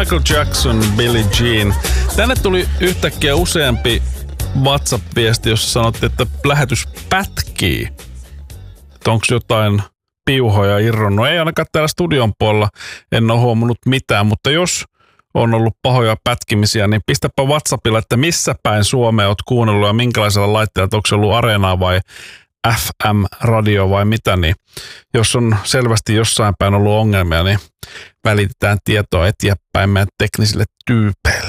Michael Jackson, Billie Jean. Tänne tuli yhtäkkiä useampi WhatsApp-viesti, jossa sanottiin, että lähetys pätkii. Onko jotain piuhoja irronnut? Ei ainakaan täällä studion puolella, en ole huomannut mitään, mutta jos on ollut pahoja pätkimisiä, niin pistäpä WhatsAppilla, että missä päin Suomea oot kuunnellut ja minkälaisella laitteella, onko se ollut Areenaa vai FM-radio vai mitä, niin jos on selvästi jossain päin ollut ongelmia, niin välitetään tietoa eteenpäin meidän teknisille tyypeille.